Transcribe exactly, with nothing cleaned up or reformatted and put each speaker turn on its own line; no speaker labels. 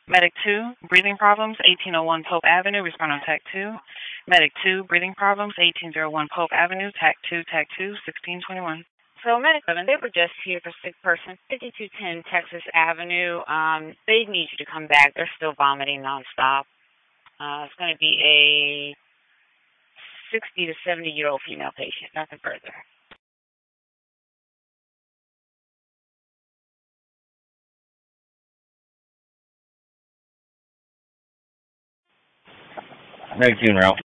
Medic two, breathing problems, eighteen oh one Pope Avenue, respond on TAC two. Medic two, breathing problems, eighteen oh one Pope Avenue, TAC two, TAC two, sixteen twenty-one.
So Medic seven, they were just here for sick person, fifty-two ten Texas Avenue. Um, they need you to come back. They're still vomiting nonstop. Uh, it's going to be a sixty to seventy year old female patient, nothing further.
Medic two en route.